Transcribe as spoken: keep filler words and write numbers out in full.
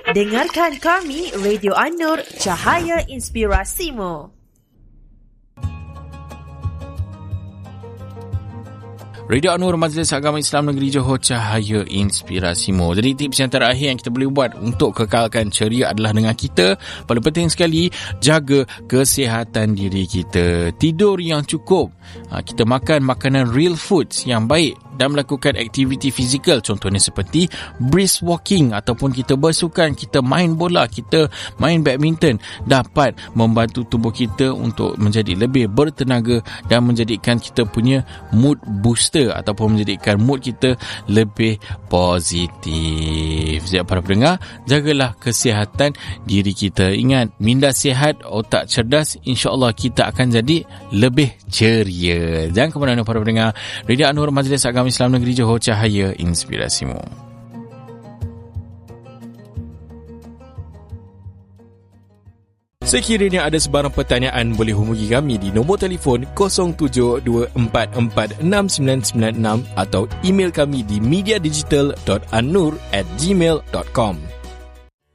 Dengarkan kami, Radio An-Nur, Cahaya Inspirasimu. Radio An-Nur, Majlis Agama Islam Negeri Johor, Cahaya Inspirasimu. Jadi tips yang terakhir yang kita boleh buat untuk kekalkan ceria adalah dengan kita, paling penting sekali, jaga kesihatan diri kita. Tidur yang cukup, kita makan makanan real foods yang baik dan melakukan aktiviti fizikal, contohnya seperti brisk walking ataupun kita bersukan, kita main bola, kita main badminton, dapat membantu tubuh kita untuk menjadi lebih bertenaga dan menjadikan kita punya mood booster ataupun menjadikan mood kita lebih positif. Jadi para pendengar, jagalah kesihatan diri kita. Ingat, minda sihat, otak cerdas, insya-Allah kita akan jadi lebih ceria. Jangan ke mana-mana para pendengar. Radio An-Nur, Majlis Agama Islam Negeri Johor, Cahaya Inspirasimu. Sekiranya ada sebarang pertanyaan, boleh hubungi kami di nombor telefon kosong tujuh dua empat empat enam sembilan sembilan enam atau email kami di mediadigital dot annur at gmail dot com.